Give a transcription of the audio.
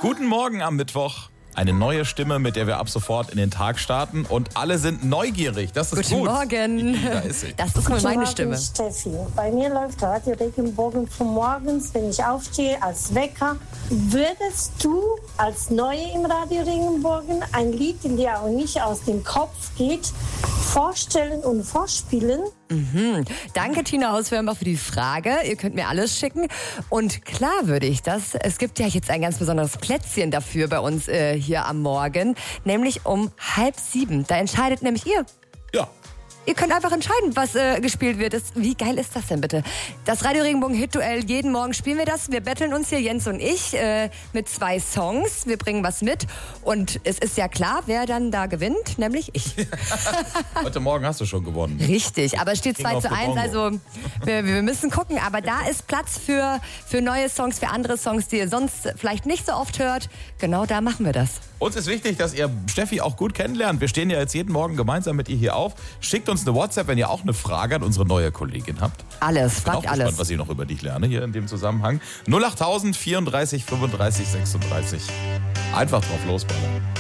Guten Morgen am Mittwoch. Eine neue Stimme, mit der wir ab sofort in den Tag starten. Und alle sind neugierig. Das ist Guten gut. Morgen. Da ist sie. Das ist mal meine Morgen, Stimme. Steffi. Bei mir läuft Radio Regenbogen von morgens, wenn ich aufstehe, als Wecker. Würdest du als Neue im Radio Regenbogen ein Lied, in der auch nicht aus dem Kopf geht, vorstellen und vorspielen? Danke, Tina Hauswürmer, für die Frage. Ihr könnt mir alles schicken. Und klar würde ich das. Es gibt ja jetzt ein ganz besonderes Plätzchen dafür bei uns hier am Morgen. Nämlich um 6:30. Da entscheidet nämlich ihr. Ja. Ihr könnt einfach entscheiden, was gespielt wird. Wie geil ist das denn bitte? Das Radio Regenbogen Hit-Duell, jeden Morgen spielen wir das. Wir betteln uns hier, Jens und ich, mit 2 Songs. Wir bringen was mit. Und es ist ja klar, wer dann da gewinnt, nämlich ich. Heute Morgen hast du schon gewonnen. Richtig, aber es steht King of the 2:1, Bongo. also wir müssen gucken. Aber da ist Platz für neue Songs, für andere Songs, die ihr sonst vielleicht nicht so oft hört. Genau da machen wir das. Uns ist wichtig, dass ihr Steffi auch gut kennenlernt. Wir stehen ja jetzt jeden Morgen gemeinsam mit ihr hier auf. Schickt uns eine WhatsApp, wenn ihr auch eine Frage an unsere neue Kollegin habt. Alles, Ich bin auch fragt gespannt, alles. was ich noch über dich lerne hier in dem Zusammenhang. 08000 34 35 36. Einfach drauf losballern.